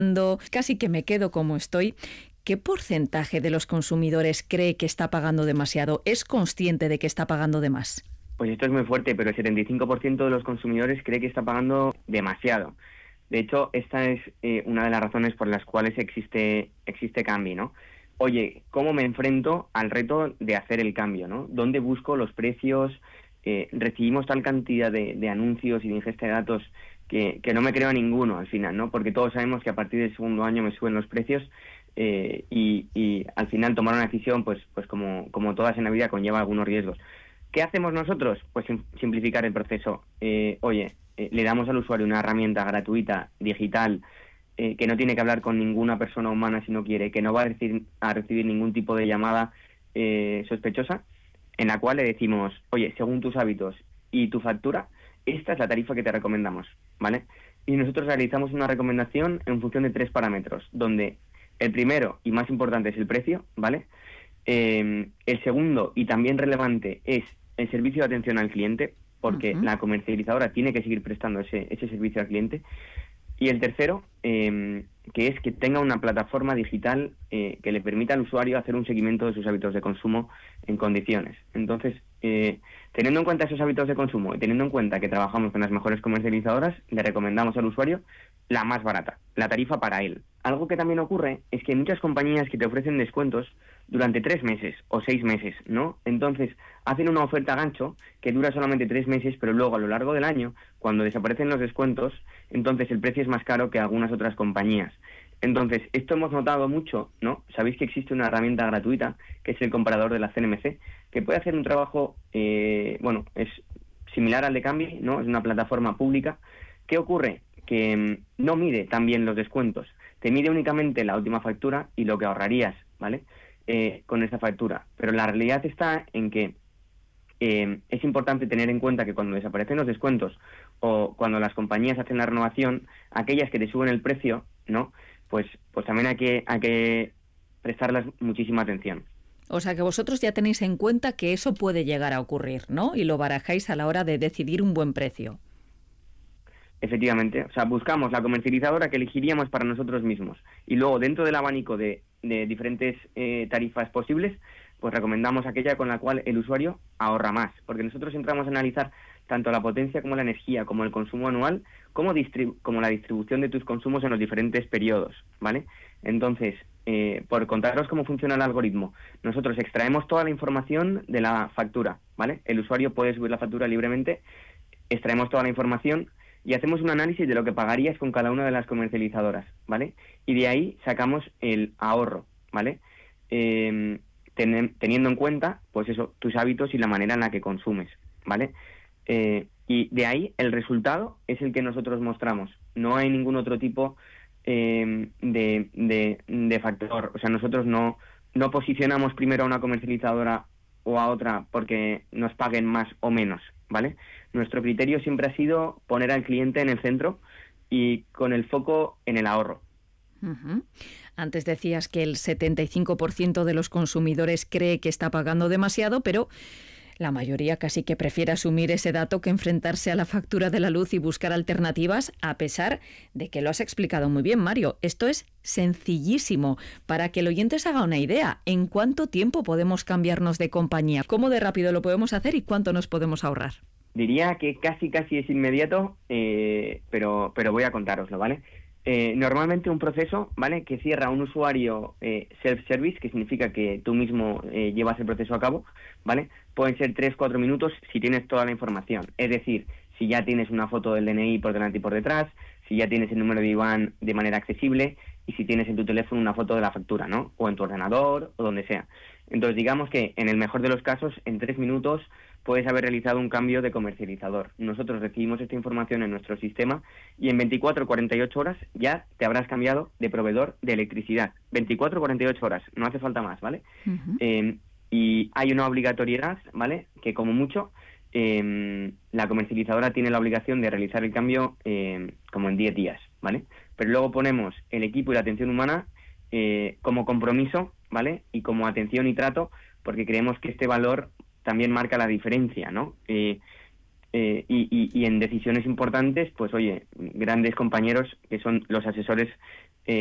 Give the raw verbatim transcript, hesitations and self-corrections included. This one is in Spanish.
casi que me quedo como estoy. ¿Qué porcentaje de los consumidores cree que está pagando demasiado? ¿Es consciente de que está pagando de más? Pues esto es muy fuerte, pero el setenta y cinco por ciento de los consumidores cree que está pagando demasiado. De hecho, esta es eh, una de las razones por las cuales existe existe Cambie, ¿no? Oye, ¿cómo me enfrento al reto de hacer el cambio, ¿no? ¿Dónde busco los precios? Eh, recibimos tal cantidad de, de anuncios y de ingesta de datos que, que no me creo a ninguno al final, ¿no? Porque todos sabemos que a partir del segundo año me suben los precios eh, y, y al final tomar una decisión, pues, pues como, como todas en la vida, conlleva algunos riesgos. ¿Qué hacemos nosotros? Pues sim- simplificar el proceso. Eh, oye, eh, le damos al usuario una herramienta gratuita, digital, eh, que no tiene que hablar con ninguna persona humana si no quiere, que no va a recibir, a recibir ningún tipo de llamada eh, sospechosa, en la cual le decimos, oye, según tus hábitos y tu factura, esta es la tarifa que te recomendamos, ¿vale? Y nosotros realizamos una recomendación en función de tres parámetros, donde el primero y más importante es el precio, ¿vale? Eh, el segundo y también relevante es el servicio de atención al cliente, porque uh-huh. la comercializadora tiene que seguir prestando ese, ese servicio al cliente. Y el tercero, eh, que es que tenga una plataforma digital eh, que le permita al usuario hacer un seguimiento de sus hábitos de consumo en condiciones. Entonces, eh, teniendo en cuenta esos hábitos de consumo y teniendo en cuenta que trabajamos con las mejores comercializadoras, le recomendamos al usuario la más barata, la tarifa para él. Algo que también ocurre es que hay muchas compañías que te ofrecen descuentos durante tres meses o seis meses, ¿no? Entonces, hacen una oferta gancho que dura solamente tres meses, pero luego a lo largo del año, cuando desaparecen los descuentos, entonces el precio es más caro que algunas otras compañías. Entonces, esto hemos notado mucho, ¿no? Sabéis que existe una herramienta gratuita, que es el comparador de la C N M C, que puede hacer un trabajo, eh, bueno, es similar al de Cambie, ¿no? Es una plataforma pública. ¿Qué ocurre? Que mmm, no mide también los descuentos, te mide únicamente la última factura y lo que ahorrarías, ¿vale? Eh, con esa factura. Pero la realidad está en que eh, es importante tener en cuenta que cuando desaparecen los descuentos o cuando las compañías hacen la renovación, aquellas que te suben el precio, ¿no? Pues, pues también hay que, hay que prestarles muchísima atención. O sea que vosotros ya tenéis en cuenta que eso puede llegar a ocurrir, ¿no? Y lo barajáis a la hora de decidir un buen precio. Efectivamente, o sea, buscamos la comercializadora que elegiríamos para nosotros mismos y luego dentro del abanico de, de diferentes eh, tarifas posibles, pues recomendamos aquella con la cual el usuario ahorra más, porque nosotros entramos a analizar tanto la potencia como la energía, como el consumo anual, como, distribu- como la distribución de tus consumos en los diferentes periodos, ¿vale? Entonces, eh, por contaros cómo funciona el algoritmo, nosotros extraemos toda la información de la factura, ¿vale? El usuario puede subir la factura libremente, extraemos toda la información y hacemos un análisis de lo que pagarías con cada una de las comercializadoras, ¿vale? Y de ahí sacamos el ahorro, ¿vale? Eh, ten, teniendo en cuenta, pues eso, tus hábitos y la manera en la que consumes, ¿vale? Eh, y de ahí el resultado es el que nosotros mostramos. No hay ningún otro tipo eh, de, de, de factor. O sea, nosotros no, no posicionamos primero a una comercializadora o a otra porque nos paguen más o menos, ¿vale? Nuestro criterio siempre ha sido poner al cliente en el centro y con el foco en el ahorro. Uh-huh. Antes decías que el setenta y cinco por ciento de los consumidores cree que está pagando demasiado, pero la mayoría casi que prefiere asumir ese dato que enfrentarse a la factura de la luz y buscar alternativas, a pesar de que lo has explicado muy bien, Mario. Esto es sencillísimo. Para que el oyente se haga una idea, ¿en cuánto tiempo podemos cambiarnos de compañía? ¿Cómo de rápido lo podemos hacer y cuánto nos podemos ahorrar? Diría que casi casi es inmediato, eh, pero, pero voy a contároslo, ¿vale? Eh, normalmente un proceso, ¿vale?, que cierra un usuario eh, self-service, que significa que tú mismo eh, llevas el proceso a cabo, ¿vale? Pueden ser tres cuatro minutos si tienes toda la información. Es decir, si ya tienes una foto del D N I por delante y por detrás, si ya tienes el número de I B A N de manera accesible y si tienes en tu teléfono una foto de la factura, ¿no? O en tu ordenador o donde sea. Entonces, digamos que en el mejor de los casos, en tres minutos puedes haber realizado un cambio de comercializador. Nosotros recibimos esta información en nuestro sistema y en veinticuatro a cuarenta y ocho horas ya te habrás cambiado de proveedor de electricidad. veinticuatro a cuarenta y ocho horas, no hace falta más, ¿vale? Uh-huh. Eh, y hay una obligatoriedad, ¿vale?, que como mucho eh, la comercializadora tiene la obligación de realizar el cambio eh, como en diez días, ¿vale? Pero luego ponemos el equipo y la atención humana eh, como compromiso, ¿vale?, y como atención y trato, porque creemos que este valor también marca la diferencia, ¿no? Eh, eh, y, y, y en decisiones importantes, pues oye, grandes compañeros que son los asesores